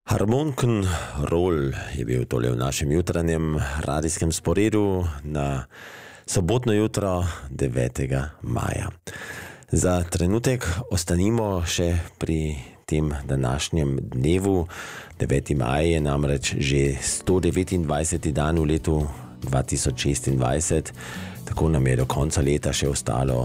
Harmonken rol je bil tole v našem jutranjem radijskem sporedu na sobotno jutro 9. maja. Za trenutek ostanimo še pri tem današnjem dnevu. 9. maj je namreč že 129. dan v letu 2026, tako nam je do konca leta še ostalo.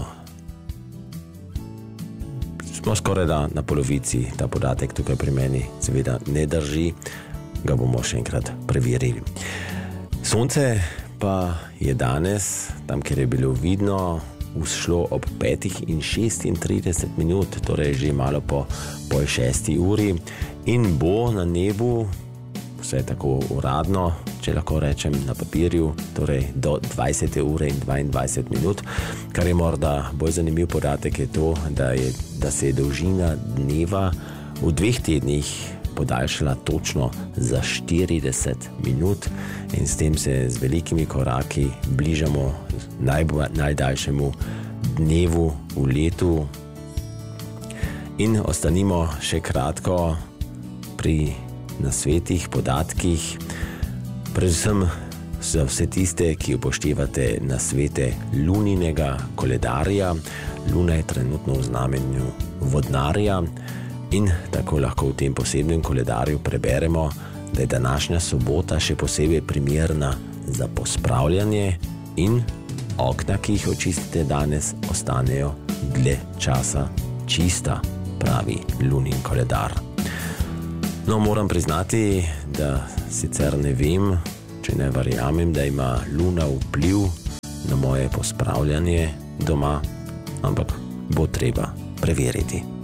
Smo skoraj da na polovici, ta podatek tukaj pri meni seveda ne drži, ga bomo še enkrat preverili. Sonce pa je danes, tam kjer je bilo vidno, vzšlo ob 5:36, torej že malo po 5:30 in bo na nebu, vse tako uradno, če lahko rečem na papirju, torej do 20:22, kar je morda bolj zanimiv podatek je to, da se je dolžina dneva v 2 tednih podaljšala točno za 40 minut in s tem se z velikimi koraki bližamo najdaljšemu dnevu v letu. In ostanimo še kratko pri nasvetih, podatkih, predvsem za vse tiste, ki upoštevate nasvete luninega koledarja. Luna je trenutno v znamenju vodnarja in tako lahko v tem posebnem koledarju preberemo, da je današnja sobota še posebej primerna za pospravljanje in okna, ki jih očistite danes, ostanejo dlje časa čista, pravi lunin koledar. No, moram priznati, da sicer ne vem, če ne verjamem, da ima luna vpliv na moje pospravljanje doma, ampak bo treba preveriti.